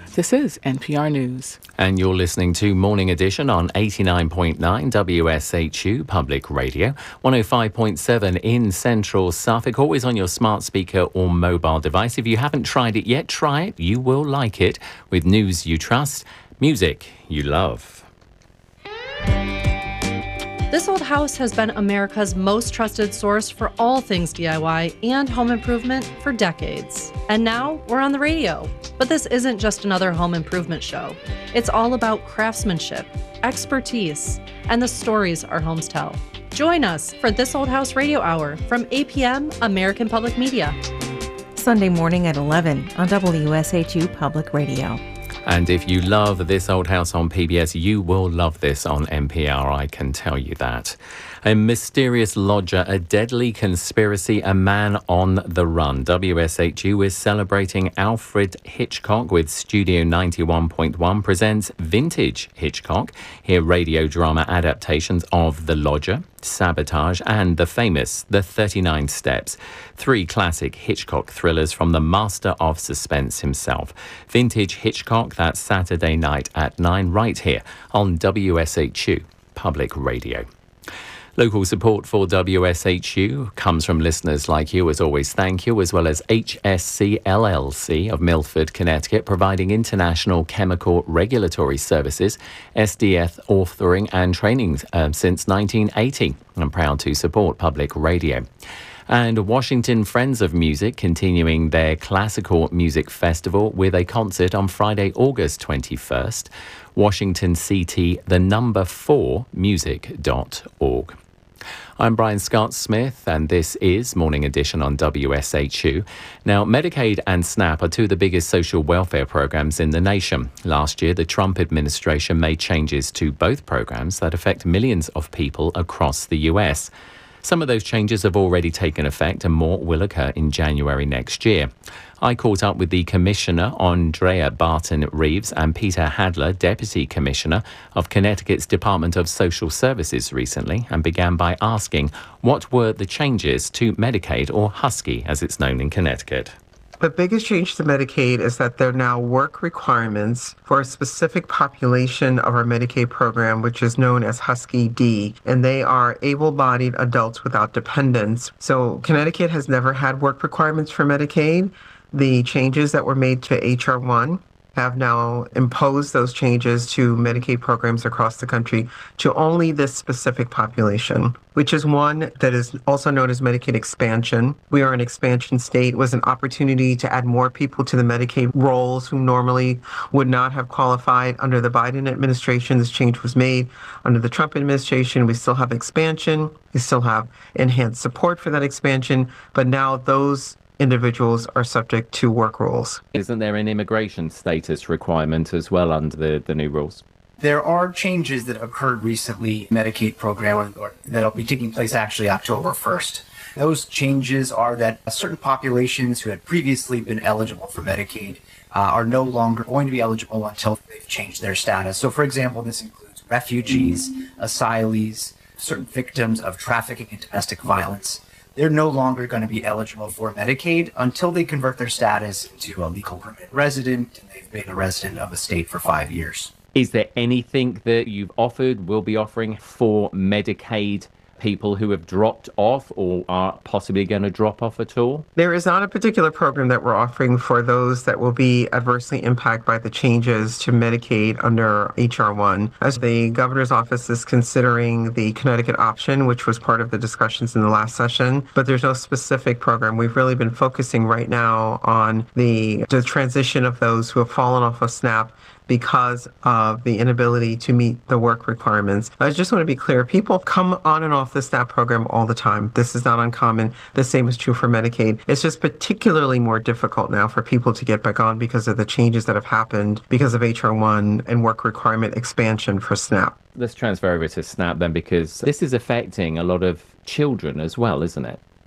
This is NPR News. And you're listening to Morning Edition on 89.9 WSHU Public Radio, 105.7 in Central Suffolk, always on your smart speaker or mobile device. If you haven't tried it yet, try it. You will like it with news you trust, music you love. This Old House has been America's most trusted source for all things DIY and home improvement for decades. And now we're on the radio. But this isn't just another home improvement show. It's all about craftsmanship, expertise, and the stories our homes tell. Join us for This Old House Radio Hour from 8 p.m. American Public Media. Sunday morning at 11 on WSHU Public Radio. And if you love This Old House on PBS, you will love this on NPR, I can tell you that. A mysterious lodger, a deadly conspiracy, a man on the run. WSHU is celebrating Alfred Hitchcock with Studio 91.1 presents Vintage Hitchcock. Hear radio drama adaptations of The Lodger, Sabotage and the famous The 39 Steps. 3 classic Hitchcock thrillers from the master of suspense himself. Vintage Hitchcock, that's Saturday night at 9 right here on WSHU Public Radio. Local support for WSHU comes from listeners like you, as always, thank you, as well as HSC LLC of Milford, Connecticut, providing international chemical regulatory services, SDF authoring and training since 1980. I'm proud to support public radio. And Washington Friends of Music continuing their classical music festival with a concert on Friday, August 21st. WashingtonCT, the number 4 music.org. I'm Brian Scott-Smith, and this is Morning Edition on WSHU. Now, Medicaid and SNAP are 2 of the biggest social welfare programs in the nation. Last year, the Trump administration made changes to both programs that affect millions of people across the U.S. Some of those changes have already taken effect, and more will occur in January next year. I caught up with the Commissioner, Andrea Barton-Reeves, and Peter Hadler, Deputy Commissioner of Connecticut's Department of Social Services recently, and began by asking what were the changes to Medicaid, or Husky as it's known in Connecticut. The biggest change to Medicaid is that there are now work requirements for a specific population of our Medicaid program, which is known as Husky D, and they are able-bodied adults without dependents. So Connecticut has never had work requirements for Medicaid. The changes that were made to H.R. 1 have now imposed those changes to Medicaid programs across the country to only this specific population, which is one that is also known as Medicaid expansion. We are an expansion state. It was an opportunity to add more people to the Medicaid rolls who normally would not have qualified under the Biden administration. This change was made under the Trump administration. We still have expansion. We still have enhanced support for that expansion, but now those individuals are subject to work rules. Isn't there an immigration status requirement as well under the new rules? There are changes that occurred recently in Medicaid program that'll be taking place actually October 1st. Those changes are that certain populations who had previously been eligible for Medicaid are no longer going to be eligible until they've changed their status. So, for example, this includes refugees, asylees, certain victims of trafficking and domestic violence. They're no longer going to be eligible for Medicaid until they convert their status into a legal permanent resident and they've been a resident of a state for 5 years. Is there anything that you've offered, will be offering for Medicaid people who have dropped off or are possibly going to drop off at all? There is not a particular program that we're offering for those that will be adversely impacted by the changes to Medicaid under H.R. 1. As the governor's office is considering the Connecticut option, which was part of the discussions in the last session, but there's no specific program. We've really been focusing right now on the transition of those who have fallen off of SNAP because of the inability to meet the work requirements. I just want to be clear, people come on and off the SNAP program all the time. This is not uncommon. The same is true for Medicaid. It's just particularly more difficult now for people to get back on because of the changes that have happened because of H.R. 1 and work requirement expansion for SNAP. Let's transfer over to SNAP then, because this is affecting a lot of children as well, isn't it?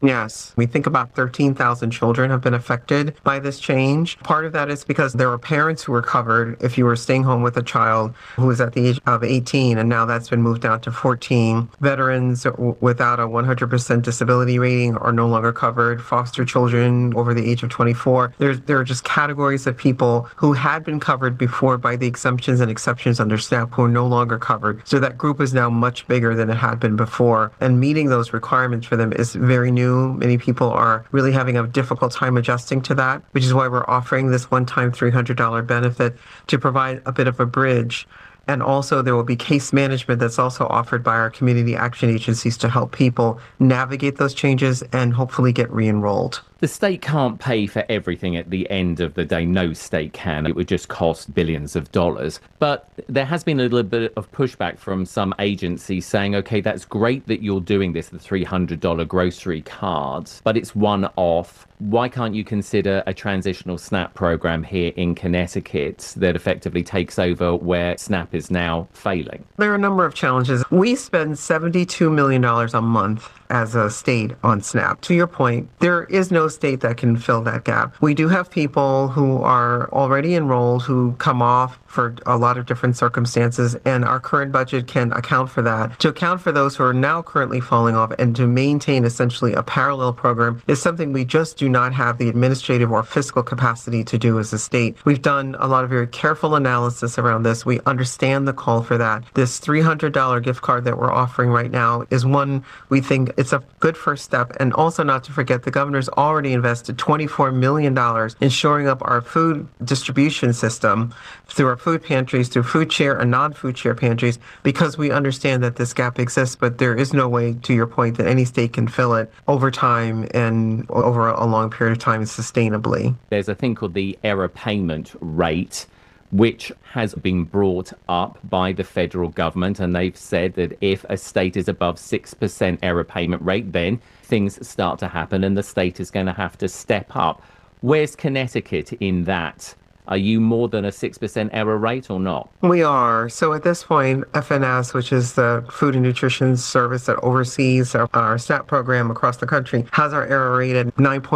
Yes. We think about 13,000 children have been affected by this change. Part of that is because there were parents who were covered if you were staying home with a child who was at the age of 18, and now that's been moved down to 14. Veterans without a 100% disability rating are no longer covered. Foster children over the age of 24. There are just categories of people who had been covered before by the exemptions and exceptions under SNAP who are no longer covered. So that group is now much bigger than it had been before. And meeting those requirements for them is very new. Many people are really having a difficult time adjusting to that, which is why we're offering this one-time $300 benefit to provide a bit of a bridge. And also there will be case management that's also offered by our community action agencies to help people navigate those changes and hopefully get re-enrolled. The state can't pay for everything at the end of the day. No state can. It would just cost billions of dollars. But there has been a little bit of pushback from some agencies saying, okay, that's great that you're doing this, the $300 grocery cards, but it's one-off. Why can't you consider a transitional SNAP program here in Connecticut that effectively takes over where SNAP is now failing? There are a number of challenges. We spend $72 million a month as a state on SNAP. To your point, there is no state that can fill that gap. We do have people who are already enrolled who come off for a lot of different circumstances, and our current budget can account for that. To account for those who are now currently falling off and to maintain essentially a parallel program is something we just do not have the administrative or fiscal capacity to do as a state. We've done a lot of very careful analysis around this. We understand the call for that. This $300 gift card that we're offering right now is one we think it's a good first step. And also not to forget, the governor's already invested $24 million in shoring up our food distribution system through our food pantries, through food share and non-food share pantries, because we understand that this gap exists, but there is no way, to your point, that any state can fill it over time and over a long period of time sustainably. There's a thing called the error payment rate, which has been brought up by the federal government, and they've said that if a state is above 6% error payment rate, then things start to happen and the state is going to have to step up. Where's Connecticut in that? Are you more than a 6% error rate or not? We are. So at this point, FNS, which is the Food and Nutrition Service that oversees our SNAP program across the country, has our error rate at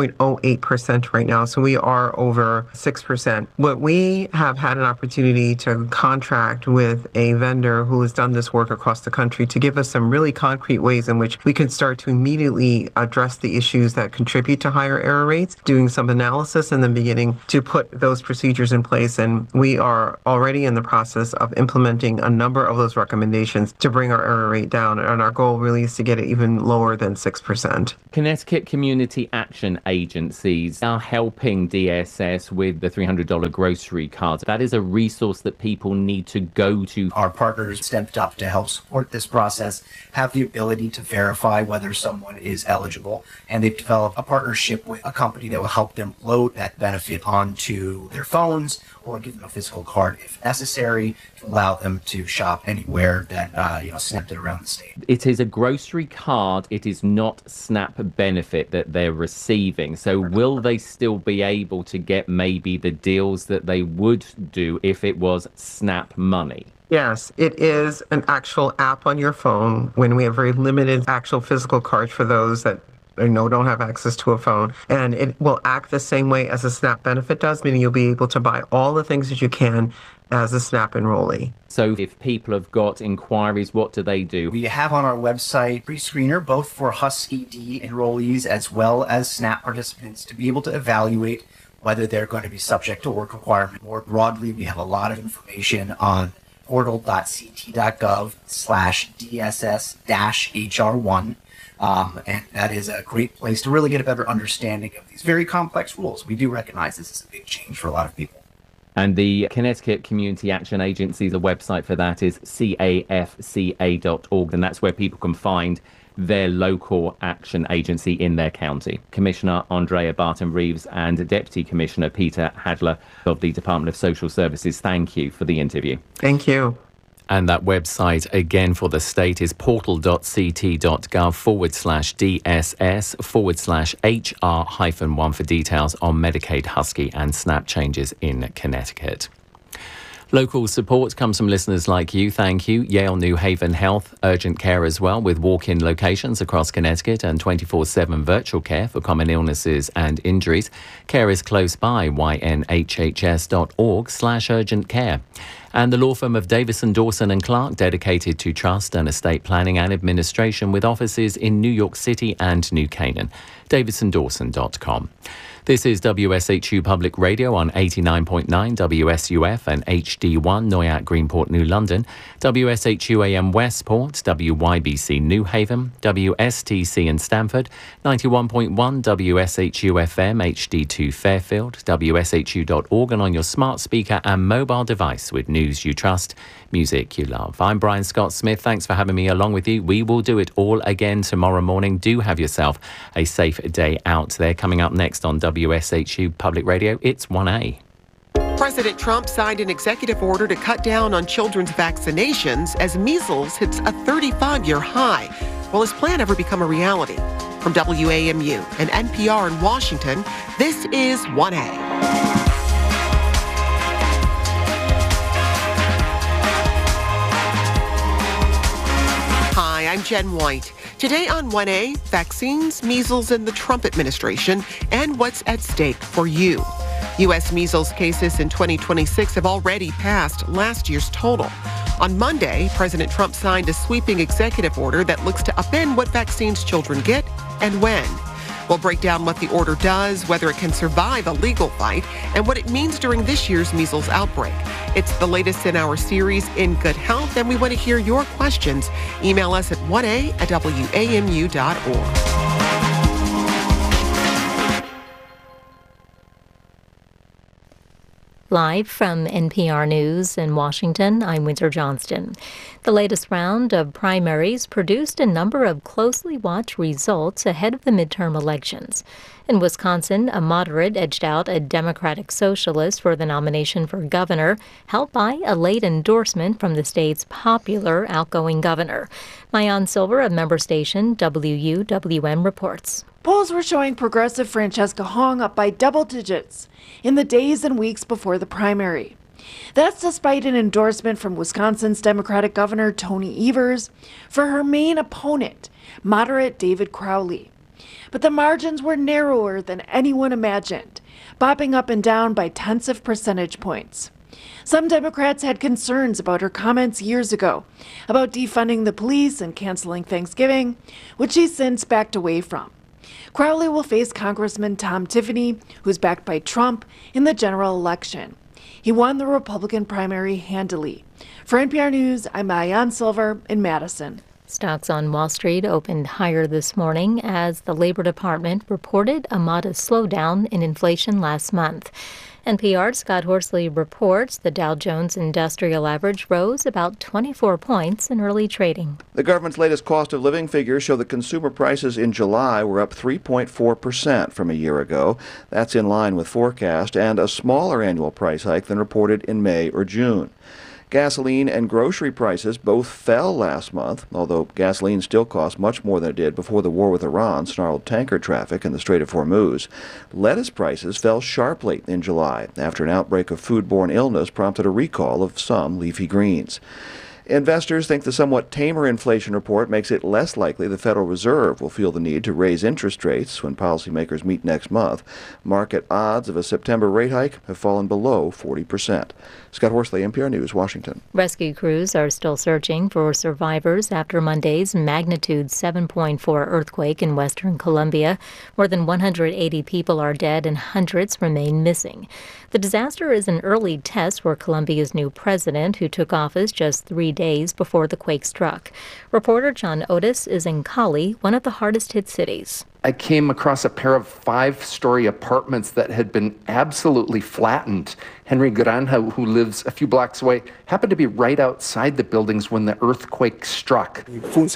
9.08% right now. So we are over 6%. But we have had an opportunity to contract with a vendor who has done this work across the country to give us some really concrete ways in which we can start to immediately address the issues that contribute to higher error rates, doing some analysis and then beginning to put those procedures in place, and we are already in the process of implementing a number of those recommendations to bring our error rate down, and our goal really is to get it even lower than 6%. Connecticut community action agencies are helping DSS with the $300 grocery cards. That is a resource that people need to go to. Our partners stepped up to help support this process, have the ability to verify whether someone is eligible, and they've developed a partnership with a company that will help them load that benefit onto their phone or give them a physical card if necessary to allow them to shop anywhere that SNAP did around the state. It is a grocery card. It is not SNAP benefit that they're receiving. So will they still be able to get maybe the deals that they would do if it was SNAP money? Yes, it is an actual app on your phone when we have very limited actual physical cards for those that don't have access to a phone. And it will act the same way as a SNAP benefit does, meaning you'll be able to buy all the things that you can as a SNAP enrollee. So if people have got inquiries, what do they do? We have on our website pre-screener, both for Husky D enrollees as well as SNAP participants, to be able to evaluate whether they're going to be subject to work requirement. More broadly, we have a lot of information on portal.ct.gov/DSS-HR1. And that is a great place to really get a better understanding of these very complex rules. We do recognize this is a big change for a lot of people. And the Connecticut Community Action Agency, the website for that is cafca.org, and that's where people can find their local action agency in their county. Commissioner Andrea Barton-Reeves and Deputy Commissioner Peter Hadler of the Department of Social Services, thank you for the interview. Thank you. And that website again for the state is portal.ct.gov/DSS/HR-1 for details on Medicaid, Husky and SNAP changes in Connecticut. Local support comes from listeners like you. Thank you. Yale New Haven Health, urgent care as well, with walk-in locations across Connecticut and 24/7 virtual care for common illnesses and injuries. Care is close by, ynhhs.org/urgent care. And the law firm of Davison, Dawson and Clark, dedicated to trust and estate planning and administration with offices in New York City and New Canaan. DavisonDawson.com. This is WSHU Public Radio on 89.9 WSUF and HD1 Noyak Greenport, New London, WSHU AM Westport, WYBC New Haven, WSTC in Stamford, 91.1 WSHU FM HD2 Fairfield, WSHU.org and on your smart speaker and mobile device with news you trust, music you love. I'm Brian Scott Smith. Thanks for having me along with you. We will do it all again tomorrow morning. Do have yourself a safe day out there. Coming up next on WSHU Public Radio, it's 1A. President Trump signed an executive order to cut down on children's vaccinations as measles hits a 35-year high. Will his plan ever become a reality? From WAMU and NPR in Washington, this is 1A. Hi, I'm Jen White. Today on 1A, vaccines, measles, and the Trump administration, and what's at stake for you. U.S. measles cases in 2026 have already passed last year's total. On Monday, President Trump signed a sweeping executive order that looks to upend what vaccines children get and when. We'll break down what the order does, whether it can survive a legal fight, and what it means during this year's measles outbreak. It's the latest in our series, In Good Health, and we want to hear your questions. Email us at 1a@wamu.org. Live from NPR News in Washington, I'm Winter Johnston. The latest round of primaries produced a number of closely watched results ahead of the midterm elections. In Wisconsin, a moderate edged out a Democratic socialist for the nomination for governor, helped by a late endorsement from the state's popular outgoing governor. Mayan Silver of member station WUWM reports. Polls were showing progressive Francesca Hong up by double digits in the days and weeks before the primary. That's despite an endorsement from Wisconsin's Democratic Governor Tony Evers for her main opponent, moderate David Crowley. But the margins were narrower than anyone imagined, bopping up and down by tenths of percentage points. Some Democrats had concerns about her comments years ago about defunding the police and canceling Thanksgiving, which she's since backed away from. Crowley will face Congressman Tom Tiffany, who's backed by Trump, in the general election. He won the Republican primary handily. For NPR News, I'm Mayan Silver in Madison. Stocks on Wall Street opened higher this morning as the Labor Department reported a modest slowdown in inflation last month. NPR's Scott Horsley reports the Dow Jones Industrial Average rose about 24 points in early trading. The government's latest cost of living figures show that consumer prices in July were up 3.4% from a year ago. That's in line with forecast and a smaller annual price hike than reported in May or June. Gasoline and grocery prices both fell last month, although gasoline still costs much more than it did before the war with Iran snarled tanker traffic in the Strait of Hormuz. Lettuce prices fell sharply in July after an outbreak of foodborne illness prompted a recall of some leafy greens. Investors think the somewhat tamer inflation report makes it less likely the Federal Reserve will feel the need to raise interest rates when policymakers meet next month. Market odds of a September rate hike have fallen below 40%. Scott Horsley, NPR News, Washington. Rescue crews are still searching for survivors after Monday's magnitude 7.4 earthquake in western Colombia. More than 180 people are dead and hundreds remain missing. The disaster is an early test for Colombia's new president, who took office just 3 days before the quake struck. Reporter John Otis is in Cali, one of the hardest-hit cities. I came across a pair of 5-story apartments that had been absolutely flattened. Henry Granja, who lives a few blocks away, happened to be right outside the buildings when the earthquake struck.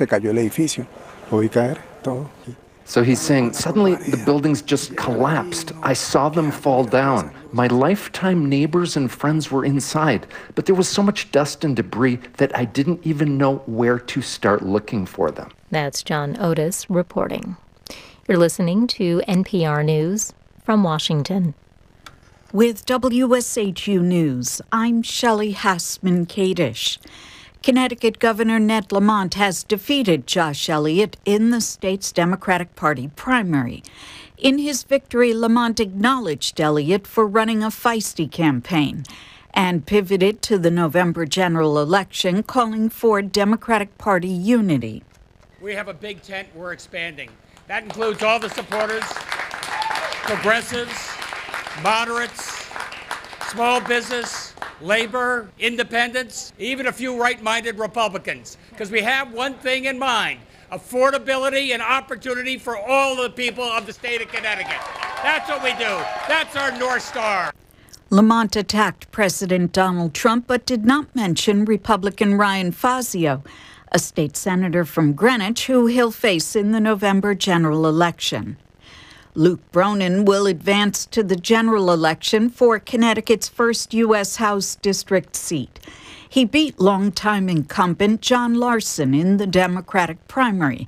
So he's saying, suddenly the buildings just collapsed. I saw them fall down. My lifetime neighbors and friends were inside, but there was so much dust and debris that I didn't even know where to start looking for them. That's John Otis reporting. You're listening to NPR News from Washington. With WSHU News, I'm Shelley Hassman-Kadish. Connecticut Governor Ned Lamont has defeated Josh Elliott in the state's Democratic Party primary. In his victory, Lamont acknowledged Elliott for running a feisty campaign and pivoted to the November general election, calling for Democratic Party unity. We have a big tent we're expanding. That includes all the supporters, progressives, moderates, small business, labor, independents, even a few right-minded Republicans, because we have one thing in mind: affordability and opportunity for all the people of the state of Connecticut. That's what we do. That's our North Star. Lamont attacked President Donald Trump, but did not mention Republican Ryan Fazio, a state senator from Greenwich, who he'll face in the November general election. Luke Bronin will advance to the general election for Connecticut's first U.S. House district seat. He beat longtime incumbent John Larson in the Democratic primary.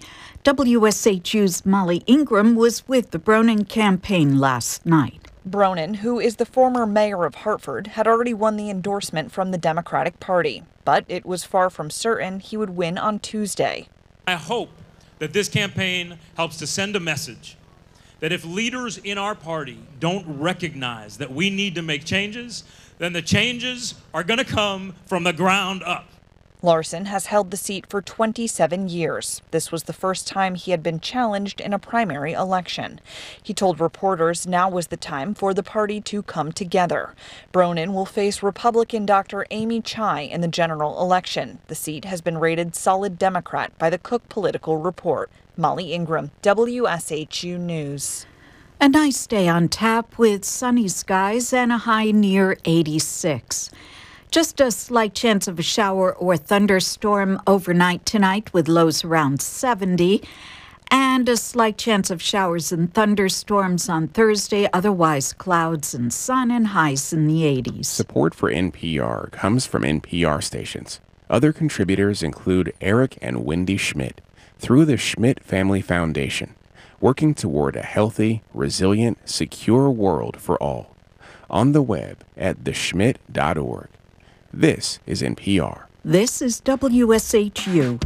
WSHU's Molly Ingram was with the Bronin campaign last night. Bronin, who is the former mayor of Hartford, had already won the endorsement from the Democratic Party, but it was far from certain he would win on Tuesday. I hope that this campaign helps to send a message that if leaders in our party don't recognize that we need to make changes, then the changes are going to come from the ground up. Larson has held the seat for 27 years. This was the first time he had been challenged in a primary election. He told reporters now was the time for the party to come together. Bronin will face Republican Dr. Amy Chai in the general election. The seat has been rated solid Democrat by the Cook Political Report. Molly Ingram, WSHU News. A nice day on tap with sunny skies and a high near 86. Just a slight chance of a shower or thunderstorm overnight tonight with lows around 70. And a slight chance of showers and thunderstorms on Thursday. Otherwise, clouds and sun and highs in the 80s. Support for NPR comes from NPR stations. Other contributors include Eric and Wendy Schmidt through the Schmidt Family Foundation, working toward a healthy, resilient, secure world for all. On the web at theschmidt.org. This is NPR. This is WSHU.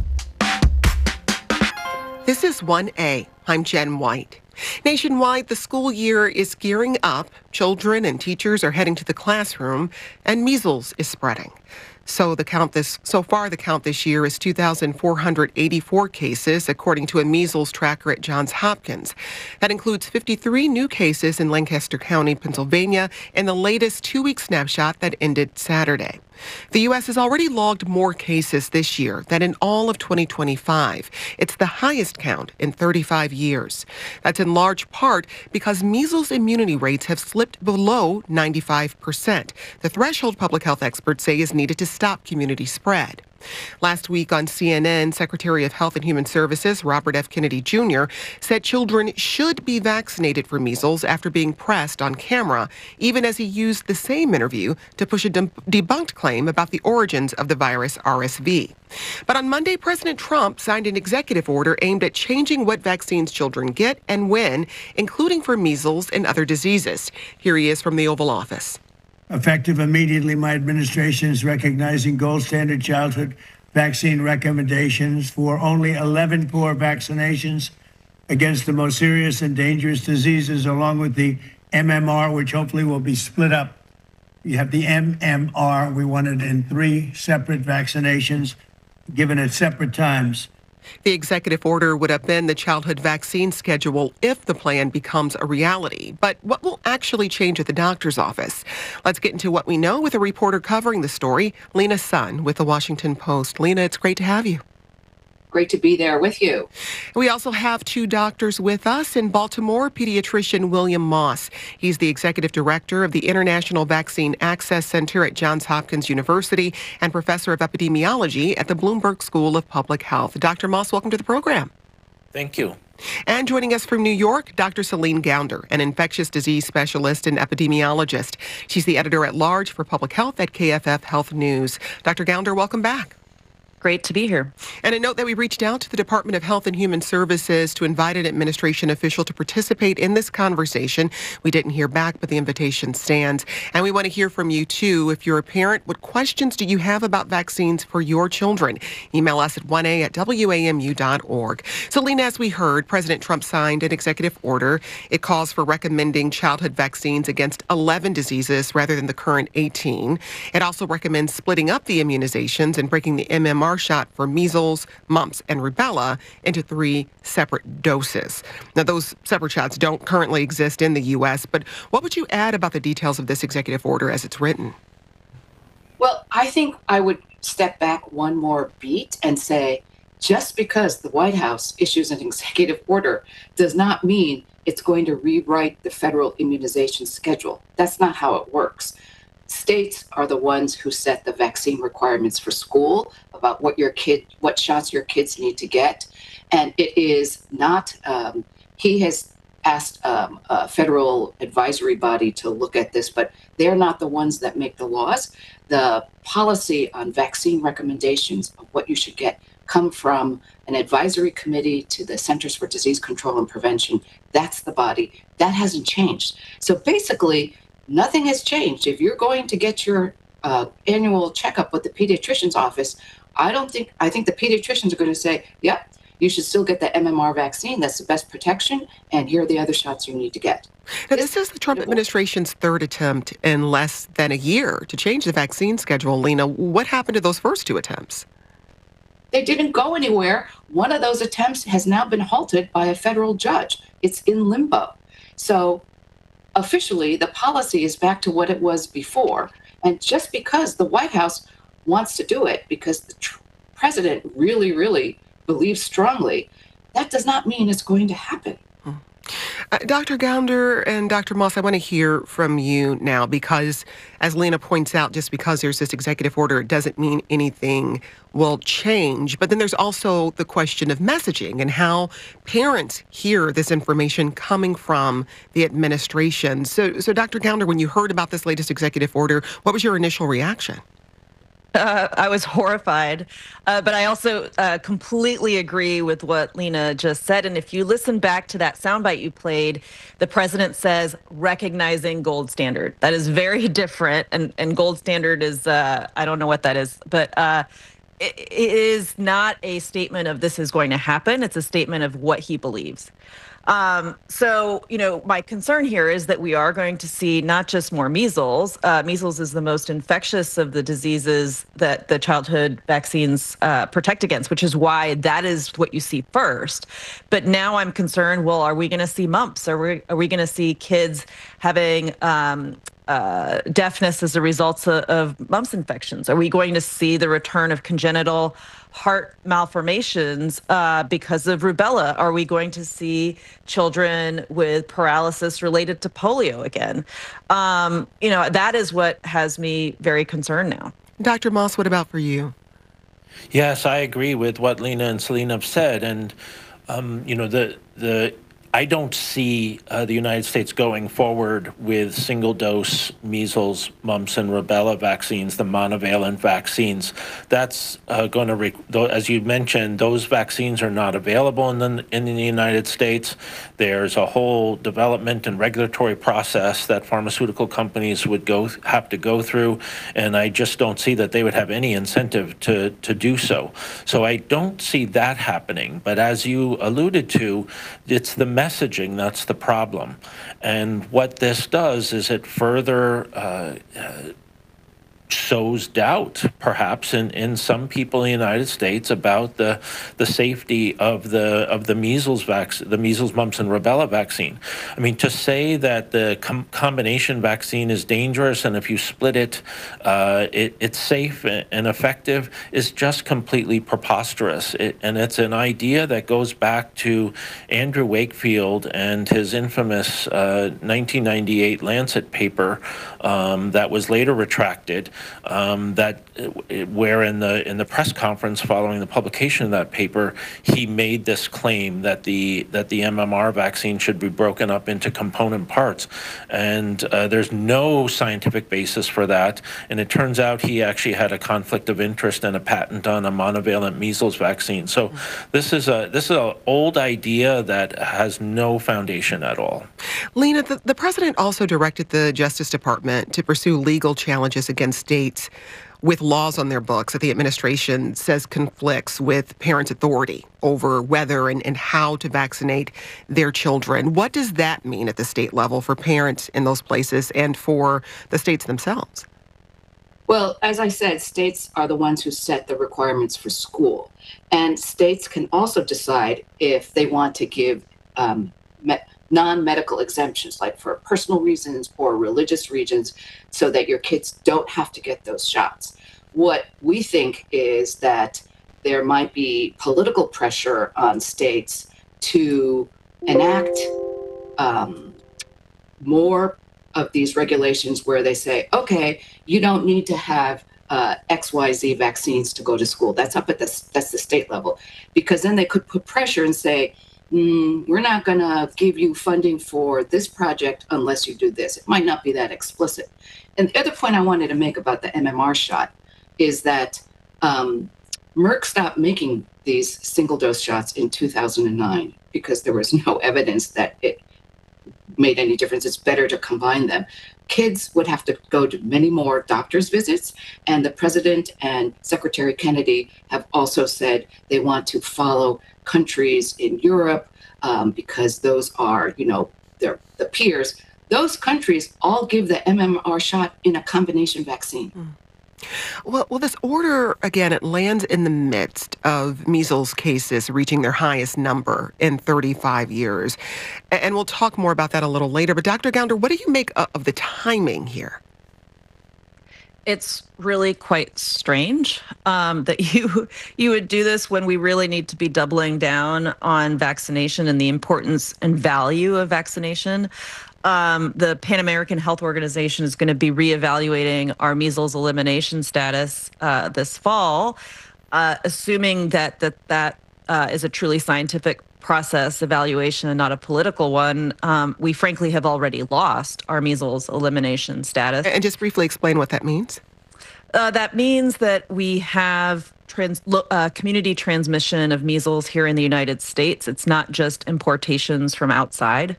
This is 1A. I'm Jen White. Nationwide, the school year is gearing up. Children and teachers are heading to the classroom, and measles is spreading. So far, the count this year is 2,484 cases, according to a measles tracker at Johns Hopkins. That includes 53 new cases in Lancaster County, Pennsylvania, in the latest 2-week snapshot that ended Saturday. The U.S. has already logged more cases this year than in all of 2025. It's the highest count in 35 years. That's in large part because measles immunity rates have slipped below 95%, the threshold public health experts say is needed to stop community spread. Last week on CNN, Secretary of Health and Human Services Robert F. Kennedy Jr. said children should be vaccinated for measles after being pressed on camera, even as he used the same interview to push a debunked claim about the origins of the virus RSV. But on Monday, President Trump signed an executive order aimed at changing what vaccines children get and when, including for measles and other diseases. Here he is from the Oval Office. Effective immediately, my administration is recognizing gold standard childhood vaccine recommendations for only 11 core vaccinations against the most serious and dangerous diseases, along with the MMR, which hopefully will be split up. You have the MMR. We want it in 3 separate vaccinations, given at separate times. The executive order would upend the childhood vaccine schedule if the plan becomes a reality. But what will actually change at the doctor's office? Let's get into what we know with a reporter covering the story, Lena Sun with The Washington Post. Lena, it's great to have you. Great to be there with you. We also have 2 doctors with us. In Baltimore, pediatrician William Moss. He's the executive director of the International Vaccine Access Center at Johns Hopkins University and professor of epidemiology at the Bloomberg School of Public Health. Dr. Moss, welcome to the program. Thank you. And joining us from New York, Dr. Celine Gounder, an infectious disease specialist and epidemiologist. She's the editor-at-large for public health at KFF Health News. Dr. Gounder, welcome back. great to be here. And a note that we reached out to the Department of Health and Human Services to invite an administration official to participate in this conversation. We didn't hear back, but the invitation stands. And we want to hear from you, too. If you're a parent, what questions do you have about vaccines for your children? Email us at 1a@wamu.org. So, Lena, as we heard, President Trump signed an executive order. It calls for recommending childhood vaccines against 11 diseases rather than the current 18. It also recommends splitting up the immunizations and breaking the MMR shot for measles, mumps, and rubella into 3 separate doses. Now, those separate shots don't currently exist in the U.S., but what would you add about the details of this executive order as it's written? Well, I think I would step back one more beat and say, just because the White House issues an executive order does not mean it's going to rewrite the federal immunization schedule. That's not how it works. States are the ones who set the vaccine requirements for school about what shots your kids need to get. And it is not, he has asked a federal advisory body to look at this, but they're not the ones that make the laws. The policy on vaccine recommendations of what you should get come from an advisory committee to the Centers for Disease Control and Prevention. That's the body. That hasn't changed. So basically, nothing has changed. If you're going to get your annual checkup with the pediatrician's office, I think the pediatricians are going to say, yep, you should still get the MMR vaccine. That's the best protection. And here are the other shots you need to get. Now, this is the Trump administration's third attempt in less than a year to change the vaccine schedule. Lena, what happened to those first 2 attempts? They didn't go anywhere. One of those attempts has now been halted by a federal judge. It's in limbo. So officially, the policy is back to what it was before. And just because the White House wants to do it, because the president really, really believes strongly, that does not mean it's going to happen. Dr. Gounder and Dr. Moss, I want to hear from you now because, as Lena points out, just because there's this executive order, it doesn't mean anything will change. But then there's also the question of messaging and how parents hear this information coming from the administration. So Dr. Gounder, when you heard about this latest executive order, what was your initial reaction? I was horrified, but I also completely agree with what Lena just said. And if you listen back to that soundbite you played, the president says recognizing gold standard. That is very different. And gold standard is, I don't know what that is, but it is not a statement of this is going to happen. It's a statement of what he believes. So, my concern here is that we are going to see not just more measles. Measles is the most infectious of the diseases that the childhood vaccines protect against, which is why that is what you see first. But now I'm concerned, well, are we going to see mumps? Are we going to see kids having deafness as a result of mumps infections? Are we going to see the return of congenital heart malformations because of rubella? Are we going to see children with paralysis related to polio again? That is what has me very concerned now. Dr. Moss, what about for you? Yes, I agree with what Lena and Selena have said. And, I don't see the United States going forward with single-dose measles, mumps, and rubella vaccines, the monovalent vaccines. That's going to, as you mentioned, those vaccines are not available in the United States. There's a whole development and regulatory process that pharmaceutical companies would have to go through, and I just don't see that they would have any incentive to do so. So I don't see that happening. But as you alluded to, it's the messaging that's the problem. And what this does is it further sows doubt, perhaps, in some people in the United States about the safety of the measles vaccine, the measles, mumps, and rubella vaccine. I mean, to say that the combination vaccine is dangerous and if you split it, it's safe and effective is just completely preposterous. And it's an idea that goes back to Andrew Wakefield and his infamous 1998 Lancet paper that was later retracted. where in the press conference following the publication of that paper, he made this claim that the MMR vaccine should be broken up into component parts, and there's no scientific basis for that. And it turns out he actually had a conflict of interest and a patent on a monovalent measles vaccine. So this is an old idea that has no foundation at all. Lena, the president also directed the Justice Department to pursue legal challenges against states with laws on their books that the administration says conflicts with parents' authority over whether and how to vaccinate their children. What does that mean at the state level for parents in those places and for the states themselves? Well, as I said, states are the ones who set the requirements for school. And states can also decide if they want to give non-medical exemptions, like for personal reasons or religious reasons, so that your kids don't have to get those shots. What we think is that there might be political pressure on states to enact more of these regulations where they say, okay, you don't need to have XYZ vaccines to go to school. That's the state level, because then they could put pressure and say, we're not going to give you funding for this project unless you do this. It might not be that explicit. And the other point I wanted to make about the MMR shot is that Merck stopped making these single-dose shots in 2009 because there was no evidence that it made any difference. It's better to combine them. Kids would have to go to many more doctor's visits, and the president and Secretary Kennedy have also said they want to follow countries in Europe because those are, they're the peers. Those countries all give the MMR shot in a combination vaccine. Well, this order, again, it lands in the midst of measles cases reaching their highest number in 35 years. And we'll talk more about that a little later. But Dr. Gounder, what do you make of the timing here? It's really quite strange that you would do this when we really need to be doubling down on vaccination and the importance and value of vaccination. The Pan American Health Organization is going to be reevaluating our measles elimination status this fall, assuming that is a truly scientific process evaluation and not a political one. We frankly have already lost our measles elimination status. And just briefly explain what that means. That means that we have community transmission of measles here in the United States. It's not just importations from outside.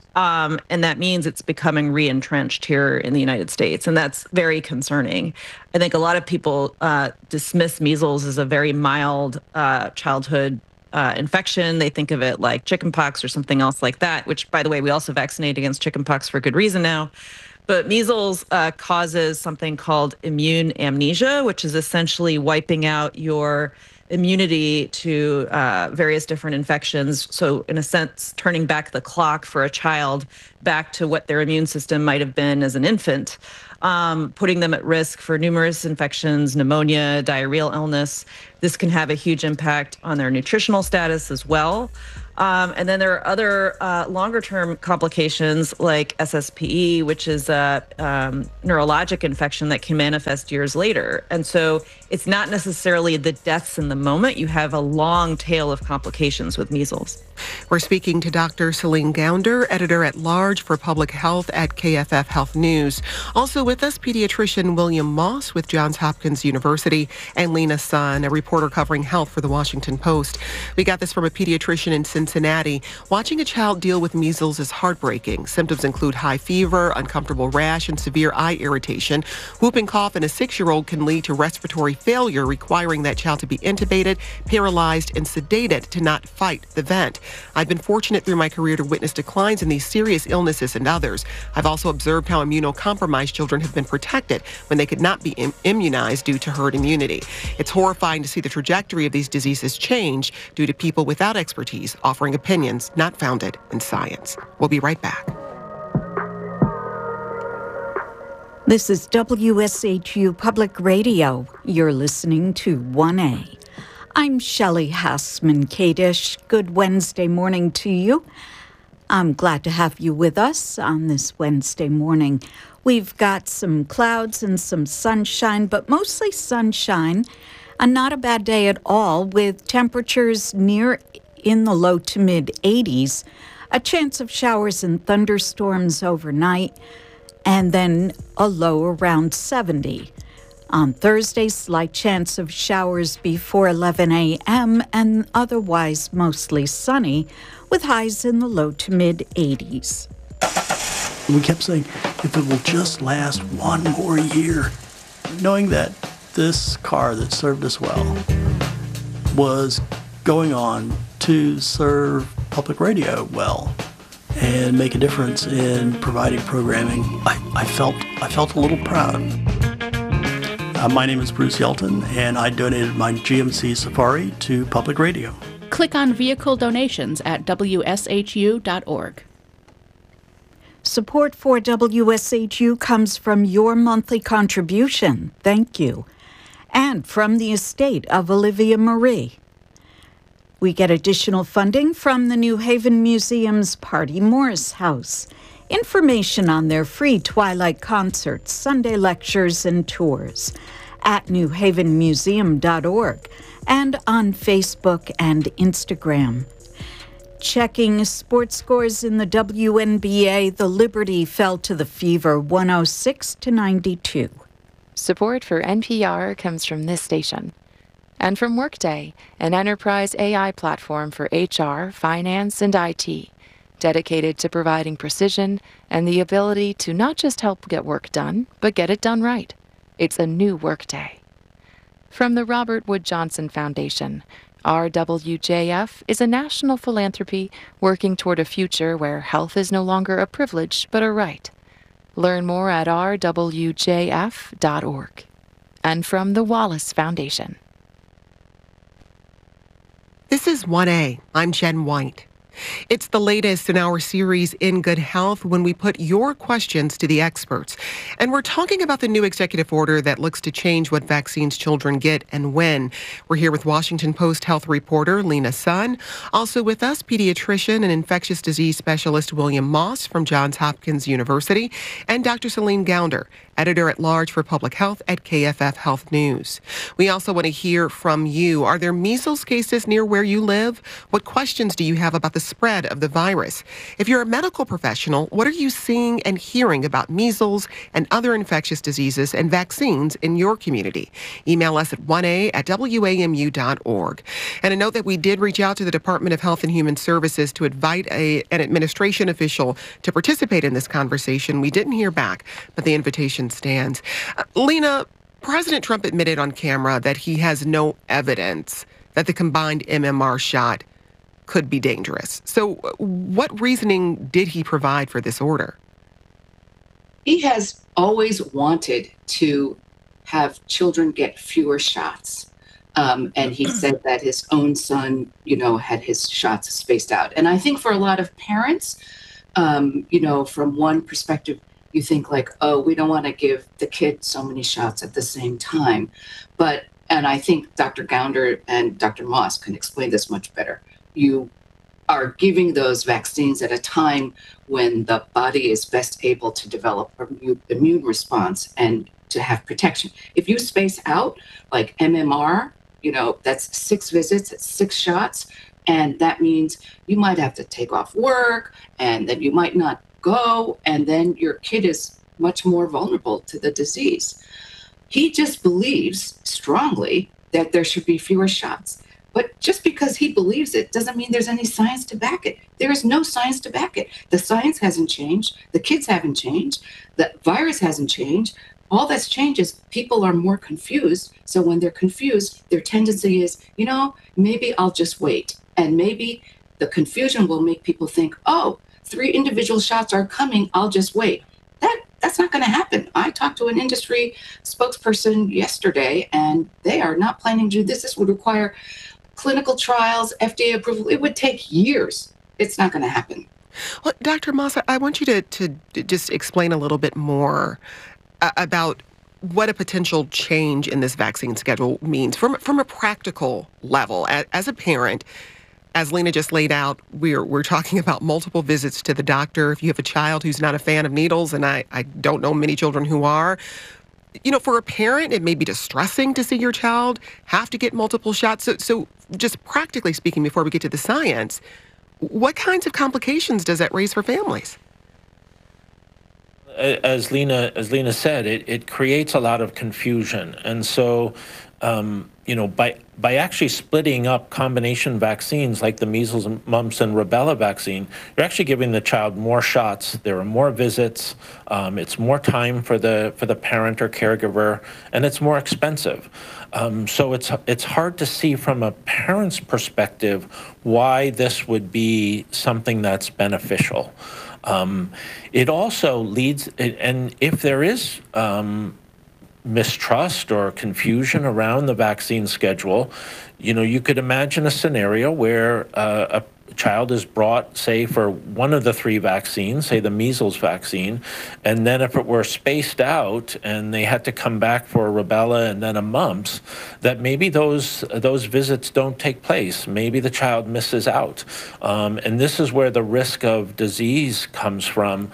And that means it's becoming re-entrenched here in the United States. And that's very concerning. I think a lot of people dismiss measles as a very mild childhood infection. They think of it like chickenpox or something else like that, which, by the way, we also vaccinate against chickenpox for good reason now. But measles causes something called immune amnesia, which is essentially wiping out your immunity to various different infections. So in a sense, turning back the clock for a child back to what their immune system might have been as an infant, putting them at risk for numerous infections, pneumonia, diarrheal illness. This can have a huge impact on their nutritional status as well. And then there are other longer-term complications like SSPE, which is a neurologic infection that can manifest years later. And so it's not necessarily the deaths in the moment. You have a long tail of complications with measles. We're speaking to Dr. Celine Gounder, editor-at-large for public health at KFF Health News. Also with us, pediatrician William Moss with Johns Hopkins University, and Lena Sun, a reporter covering health for the Washington Post. We got this from a pediatrician in Cincinnati. Watching a child deal with measles is heartbreaking. Symptoms include high fever, uncomfortable rash, and severe eye irritation. Whooping cough in a 6-year-old can lead to respiratory failure, requiring that child to be intubated, paralyzed, and sedated to not fight the vent. I've been fortunate through my career to witness declines in these serious illnesses and others. I've also observed how immunocompromised children have been protected when they could not be immunized due to herd immunity. It's horrifying to see the trajectory of these diseases change due to people without expertise offering opinions not founded in science. We'll be right back. This is WSHU Public Radio. You're listening to 1A. I'm Shelley Hassman-Kadish. Good Wednesday morning to you. I'm glad to have you with us on this Wednesday morning. We've got some clouds and some sunshine, but mostly sunshine. And not a bad day at all, with temperatures near in the low to mid 80s. A chance of showers and thunderstorms overnight, and then a low around 70. On Thursday, slight chance of showers before 11 a.m. and otherwise mostly sunny, with highs in the low to mid 80s. We kept saying, if it will just last one more year, knowing that this car that served us well was going on to serve public radio well and make a difference in providing programming. I felt a little proud. My name is Bruce Yelton, and I donated my GMC Safari to public radio. Click on vehicle donations at wshu.org. Support for WSHU comes from your monthly contribution. Thank you. And from the estate of Olivia Marie. We get additional funding from the New Haven Museum's Party Morris House. Information on their free Twilight concerts, Sunday lectures, and tours at newhavenmuseum.org and on Facebook and Instagram. Checking sports scores in the WNBA, the Liberty fell to the Fever 106-92. Support for NPR comes from this station. And from Workday, an enterprise AI platform for HR, finance, and IT, dedicated to providing precision and the ability to not just help get work done, but get it done right. It's a new Workday. From the Robert Wood Johnson Foundation, RWJF is a national philanthropy working toward a future where health is no longer a privilege, but a right. Learn more at rwjf.org. And from the Wallace Foundation. This is 1A. I'm Jen White. It's the latest in our series In Good Health when we put your questions to the experts. And we're talking about the new executive order that looks to change what vaccines children get and when. We're here with Washington Post health reporter Lena Sun. Also with us, pediatrician and infectious disease specialist William Moss from Johns Hopkins University, and Dr. Celine Gounder, editor-at-large for public health at KFF Health News. We also want to hear from you. Are there measles cases near where you live? What questions do you have about the spread of the virus? If you're a medical professional, what are you seeing and hearing about measles and other infectious diseases and vaccines in your community? Email us at 1a@wamu.org. And a note that we did reach out to the Department of Health and Human Services to invite an administration official to participate in this conversation. We didn't hear back, but the invitation stands. Lena, President Trump admitted on camera that he has no evidence that the combined MMR shot could be dangerous. So what reasoning did he provide for this order? He has always wanted to have children get fewer shots. And he said that his own son, had his shots spaced out. And I think for a lot of parents, from one perspective, you think like, oh, we don't want to give the kid so many shots at the same time. And I think Dr. Gounder and Dr. Moss can explain this much better. You are giving those vaccines at a time when the body is best able to develop an immune response and to have protection. If you space out like MMR, that's 6 visits, it's 6 shots, and that means you might have to take off work, and then you might not go, and then your kid is much more vulnerable to the disease. He just believes strongly that there should be fewer shots. But just because he believes it doesn't mean there's any science to back it. There is no science to back it. The science hasn't changed. The kids haven't changed. The virus hasn't changed. All that's changed is people are more confused. So when they're confused, their tendency is, maybe I'll just wait. And maybe the confusion will make people think, oh, 3 individual shots are coming, I'll just wait. That's not going to happen. I talked to an industry spokesperson yesterday, and they are not planning to do this. This would require clinical trials, FDA approval. It would take years. It's not going to happen. Well, Dr. Moss, I want you to just explain a little bit more about what a potential change in this vaccine schedule means from a practical level. As a parent, as Lena just laid out, we're talking about multiple visits to the doctor. If you have a child who's not a fan of needles, and I don't know many children who are, for a parent, it may be distressing to see your child have to get multiple shots. So just practically speaking, before we get to the science, what kinds of complications does that raise for families? As Lena said, it creates a lot of confusion. And so, by actually splitting up combination vaccines like the measles, mumps, and rubella vaccine, you're actually giving the child more shots. There are more visits. It's more time for the parent or caregiver, and it's more expensive. So it's hard to see from a parent's perspective why this would be something that's beneficial. It also leads, and if there is mistrust or confusion around the vaccine schedule, you could imagine a scenario where a child is brought, say, for one of the 3 vaccines, say the measles vaccine, and then if it were spaced out and they had to come back for a rubella and then a mumps, that maybe those visits don't take place. Maybe the child misses out. And this is where the risk of disease comes from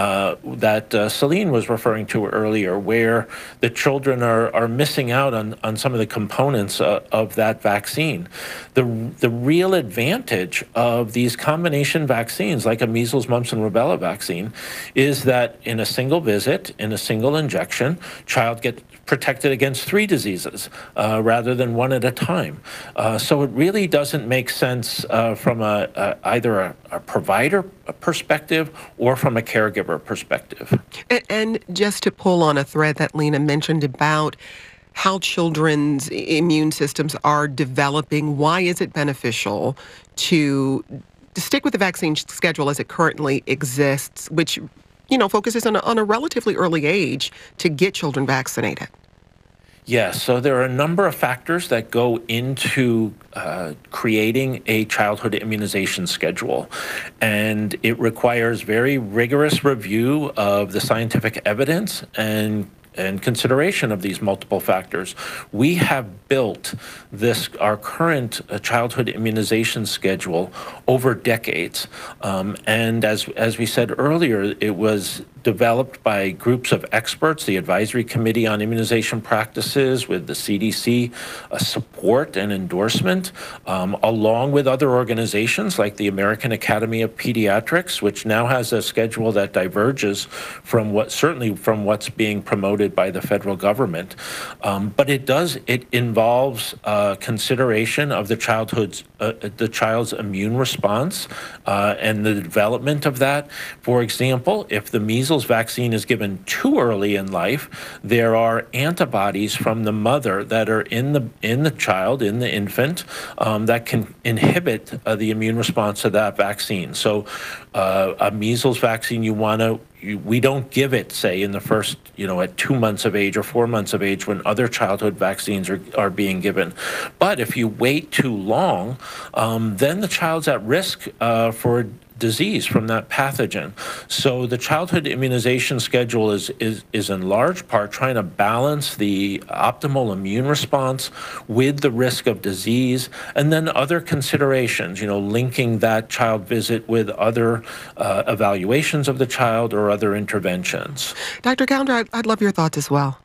that Celine was referring to earlier, where the children are missing out on some of the components of that vaccine. The real advantage of these combination vaccines, like a measles, mumps, and rubella vaccine, is that in a single visit, in a single injection, child gets protected against 3 diseases rather than 1 at a time. So it really doesn't make sense from either a provider perspective or from a caregiver perspective. And just to pull on a thread that Lena mentioned about how children's immune systems are developing, why is it beneficial to stick with the vaccine schedule as it currently exists, which, focuses on a relatively early age to get children vaccinated? Yes, so there are a number of factors that go into creating a childhood immunization schedule, and it requires very rigorous review of the scientific evidence and consideration of these multiple factors. We have built our current childhood immunization schedule over decades. And as we said earlier, it was developed by groups of experts, the Advisory Committee on Immunization Practices with the CDC support and endorsement, along with other organizations like the American Academy of Pediatrics, which now has a schedule that diverges from what's being promoted by the federal government. But it involves consideration of the child's immune response and the development of that. For example, if the measles vaccine is given too early in life, there are antibodies from the mother that are in the child, in the infant, that can inhibit the immune response to that vaccine. So a measles vaccine, we don't give it, say, in the first, at 2 months of age or 4 months of age when other childhood vaccines are being given. But if you wait too long, then the child's at risk for disease from that pathogen. So the childhood immunization schedule is in large part trying to balance the optimal immune response with the risk of disease, and then other considerations, linking that child visit with other evaluations of the child or other interventions. Dr. Calendar, I'd love your thoughts as well.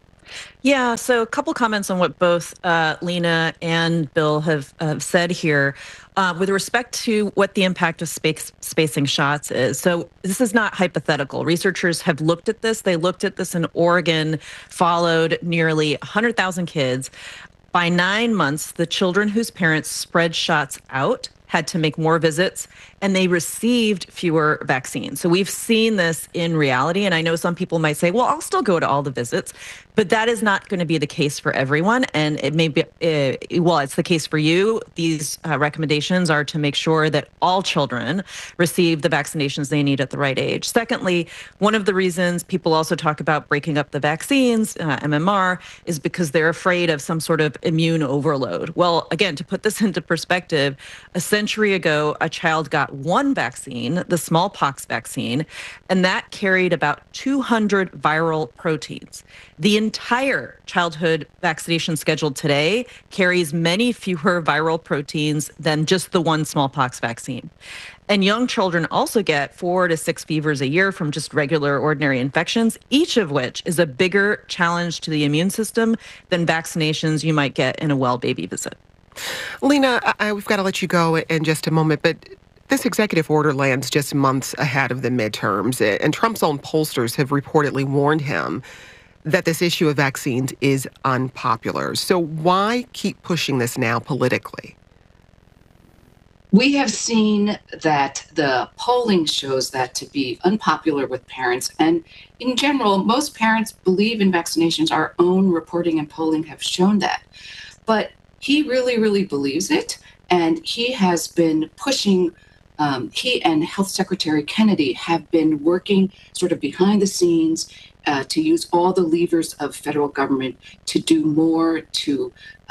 Yeah, so a couple comments on what both Lena and Bill have said here. With respect to what the impact of spacing shots is. So this is not hypothetical. Researchers have looked at this. They looked at this in Oregon, followed nearly 100,000 kids. By 9 months, the children whose parents spread shots out had to make more visits, and they received fewer vaccines. So we've seen this in reality, and I know some people might say, well, I'll still go to all the visits, but that is not going to be the case for everyone, and it may be, it's the case for you. These recommendations are to make sure that all children receive the vaccinations they need at the right age. Secondly, one of the reasons people also talk about breaking up the vaccines, MMR, is because they're afraid of some sort of immune overload. Well, again, to put this into perspective, a century ago, a child got one vaccine, the smallpox vaccine, and that carried about 200 viral proteins. The entire childhood vaccination scheduled today carries many fewer viral proteins than just the one smallpox vaccine. And young children also get 4 to 6 fevers a year from just regular, ordinary infections, each of which is a bigger challenge to the immune system than vaccinations you might get in a well baby visit. Lena, we've got to let you go in just a moment, but this executive order lands just months ahead of the midterms, and Trump's own pollsters have reportedly warned him that this issue of vaccines is unpopular. So why keep pushing this now politically? We have seen that the polling shows that to be unpopular with parents. And in general, most parents believe in vaccinations. Our own reporting and polling have shown that. But he really, really believes it. And he has been pushing, he and Health Secretary Kennedy have been working sort of behind the scenes to use all the levers of federal government to do more, to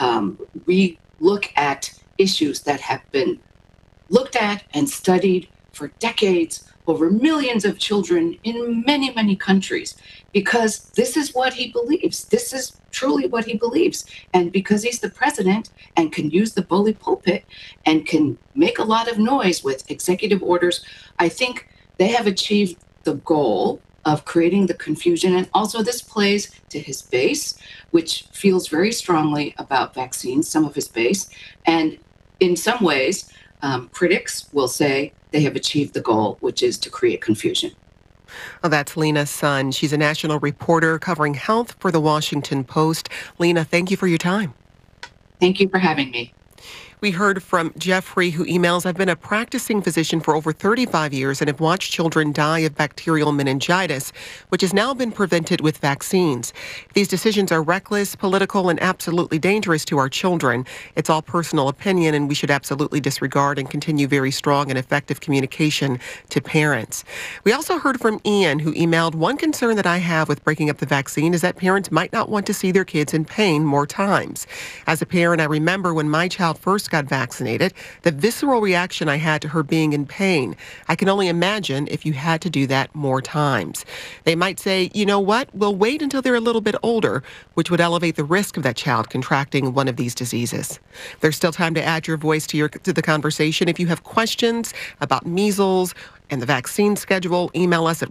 re-look at issues that have been looked at and studied for decades over millions of children in many, many countries, because this is what he believes. This is truly what he believes. And because he's the president and can use the bully pulpit and can make a lot of noise with executive orders, I think they have achieved the goal of creating the confusion. And also this plays to his base, which feels very strongly about vaccines, some of his base. And in some ways, critics will say they have achieved the goal, which is to create confusion. Well, that's Lena Sun. She's a national reporter covering health for The Washington Post. Lena, thank you for your time. Thank you for having me. We heard from Jeffrey, who emails, I've been a practicing physician for over 35 years and have watched children die of bacterial meningitis, which has now been prevented with vaccines. These decisions are reckless, political, and absolutely dangerous to our children. It's all personal opinion, and we should absolutely disregard and continue very strong and effective communication to parents. We also heard from Ian, who emailed, one concern that I have with breaking up the vaccine is that parents might not want to see their kids in pain more times. As a parent, I remember when my child first got vaccinated, the visceral reaction I had to her being in pain. I can only imagine if you had to do that more times. They might say, you know what, we'll wait until they're a little bit older, which would elevate the risk of that child contracting one of these diseases. There's still time to add your voice to the conversation. If you have questions about measles and the vaccine schedule, email us at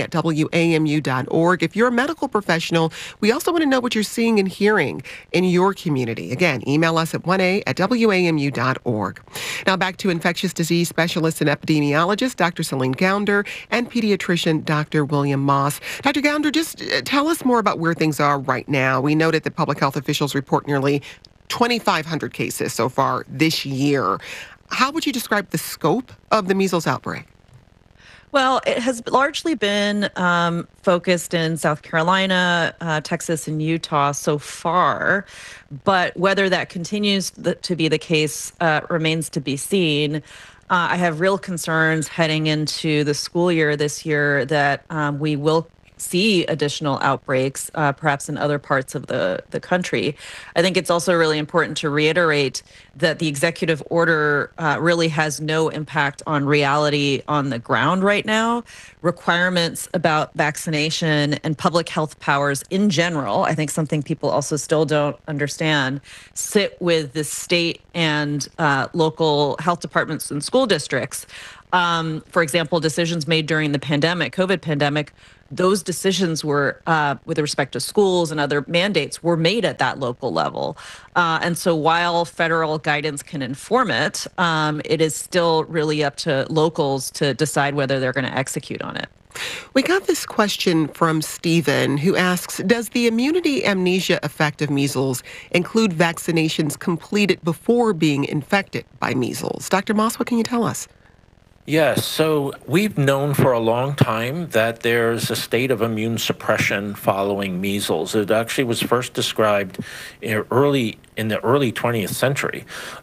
1a@wamu.org. If you're a medical professional, we also want to know what you're seeing and hearing in your community. Again, email us at 1a@wamu.org. Now back to infectious disease specialist and epidemiologist Dr. Celine Gounder and pediatrician Dr. William Moss. Dr. Gounder, just tell us more about where things are right now. We noted that public health officials report nearly 2,500 cases so far this year. How would you describe the scope of the measles outbreak? Well, it has largely been focused in South Carolina, Texas, and Utah so far. But whether that continues to be the case remains to be seen. I have real concerns heading into the school year this year that we will see additional outbreaks, perhaps in other parts of the country. I think it's also really important to reiterate that the executive order really has no impact on reality on the ground right now. Requirements about vaccination and public health powers in general, I think something people also still don't understand, sit with the state and local health departments and school districts. For example, decisions made during the COVID pandemic, those decisions were, with respect to schools and other mandates, were made at that local level. And so while federal guidance can inform it, it is still really up to locals to decide whether they're going to execute on it. We got this question from Stephen, who asks, does the immunity amnesia effect of measles include vaccinations completed before being infected by measles? Dr. Moss, what can you tell us? Yes, so we've known for a long time that there's a state of immune suppression following measles. It actually was first described in the early 20th century,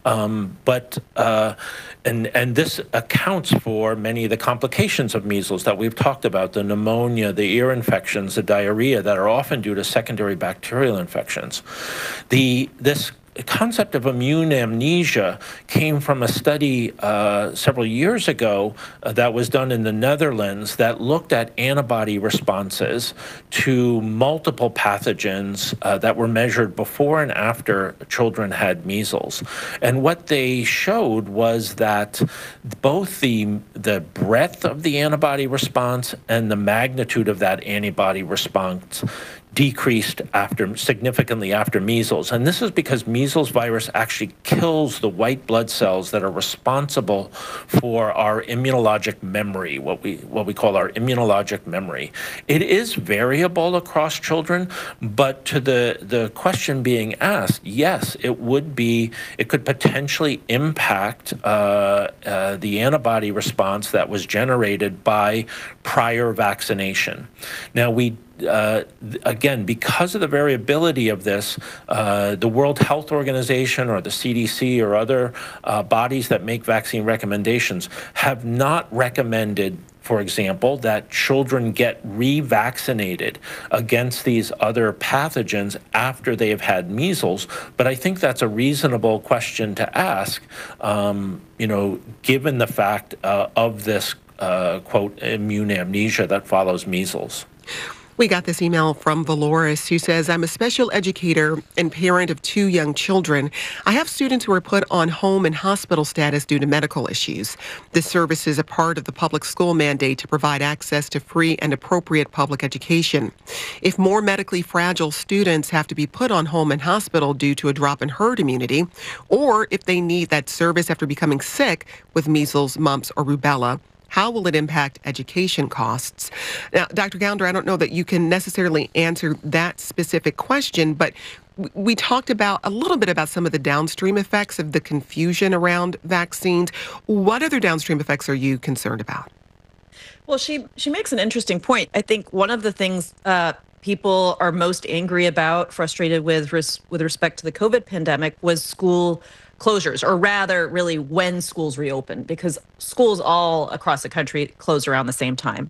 and this accounts for many of the complications of measles that we've talked about: the pneumonia, the ear infections, the diarrhea that are often due to secondary bacterial infections. This concept of immune amnesia came from a study several years ago that was done in the Netherlands that looked at antibody responses to multiple pathogens that were measured before and after children had measles. And what they showed was that both the breadth of the antibody response and the magnitude of that antibody response decreased significantly after measles. And this is because measles virus actually kills the white blood cells that are responsible for our immunologic memory, what we call our immunologic memory. It is variable across children, but to the question being asked, yes, it could potentially impact the antibody response that was generated by prior vaccination. Now, again, because of the variability of this, the World Health Organization or the CDC or other bodies that make vaccine recommendations have not recommended, for example, that children get revaccinated against these other pathogens after they have had measles. But I think that's a reasonable question to ask, given the fact of this, quote, immune amnesia that follows measles. We got this email from Valoris, who says, I'm a special educator and parent of 2 young children. I have students who are put on home and hospital status due to medical issues. This service is a part of the public school mandate to provide access to free and appropriate public education. If more medically fragile students have to be put on home and hospital due to a drop in herd immunity, or if they need that service after becoming sick with measles, mumps, or rubella, how will it impact education costs? Now, Dr. Gounder, I don't know that you can necessarily answer that specific question, but we talked a little bit about some of the downstream effects of the confusion around vaccines. What other downstream effects are you concerned about? Well, she makes an interesting point. I think one of the things people are most angry about, frustrated with respect to the COVID pandemic, was school closures, or rather really when schools reopened, because schools all across the country closed around the same time.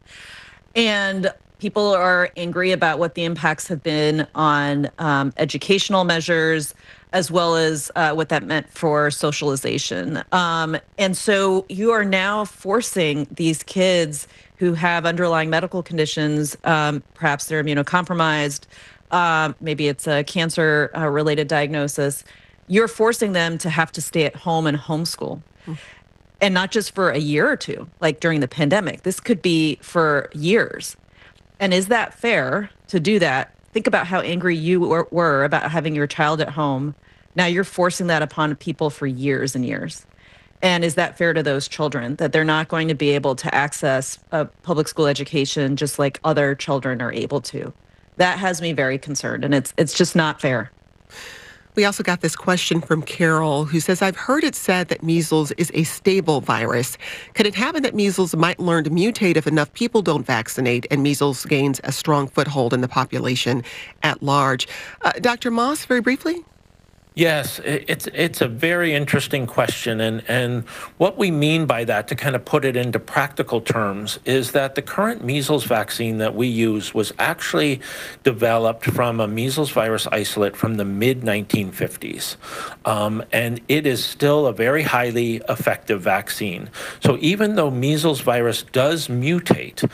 And people are angry about what the impacts have been on educational measures, as well as what that meant for socialization. And so you are now forcing these kids who have underlying medical conditions, perhaps they're immunocompromised, maybe it's a cancer-related diagnosis, you're forcing them to have to stay at home and homeschool. And not just for a year or two, like during the pandemic. This could be for years. And is that fair to do that? Think about how angry you were about having your child at home. Now you're forcing that upon people for years and years. And is that fair to those children, that they're not going to be able to access a public school education just like other children are able to? That has me very concerned, and it's just not fair. We also got this question from Carol, who says, I've heard it said that measles is a stable virus. Could it happen that measles might learn to mutate if enough people don't vaccinate and measles gains a strong foothold in the population at large? Dr. Moss, very briefly? Yes, it's a very interesting question, and what we mean by that, to kind of put it into practical terms, is that the current measles vaccine that we use was actually developed from a measles virus isolate from the mid-1950s, and it is still a very highly effective vaccine. So even though measles virus does mutate,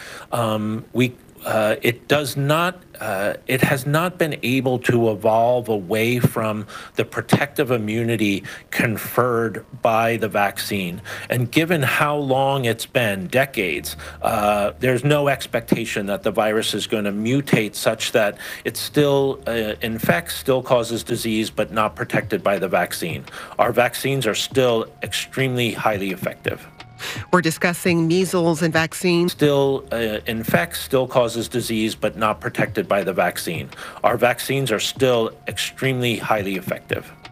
it has not been able to evolve away from the protective immunity conferred by the vaccine. And given how long it's been, decades, there's no expectation that the virus is going to mutate such that it still infects, still causes disease, but not protected by the vaccine. Our vaccines are still extremely highly effective. We're discussing measles and vaccines. Still infects, still causes disease, but not protected by the vaccine. Our vaccines are still extremely highly effective.